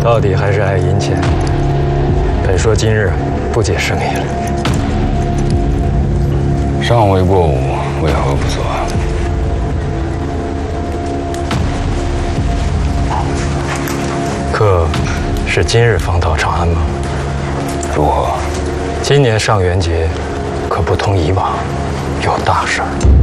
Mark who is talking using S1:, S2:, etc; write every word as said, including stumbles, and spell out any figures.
S1: 到底还是爱银钱。本说今日不解生意了。
S2: 尚未过午，为何不做？
S1: 客是今日方到长安吗？
S2: 如何？
S1: 今年上元节，可不同以往，有大事儿。